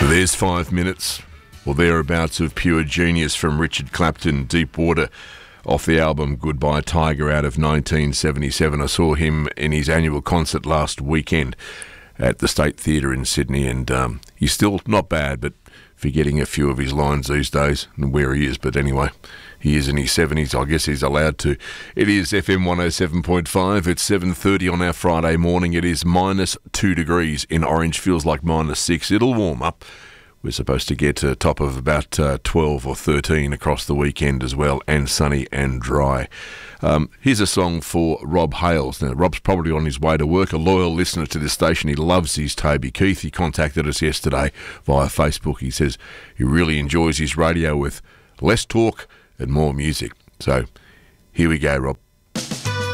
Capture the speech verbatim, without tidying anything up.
There's five minutes or thereabouts of pure genius from Richard Clapton, Deep Water, off the album Goodbye Tiger out of nineteen seventy-seven. I saw him in his annual concert last weekend at the State Theatre in Sydney, and um, he's still not bad, but forgetting a few of his lines these days and where he is. But anyway, he is in his seventies. I guess he's allowed to. It is F M one oh seven point five. It's seven thirty on our Friday morning. It is minus two degrees in Orange. Feels like minus six. It'll warm up. We're supposed to get a top of about uh, twelve or thirteen across the weekend as well, and sunny and dry. Um, here's a song for Rob Hales. Now, Rob's probably on his way to work, a loyal listener to this station. He loves his Toby Keith. He contacted us yesterday via Facebook. He says he really enjoys his radio with less talk and more music. So here we go, Rob.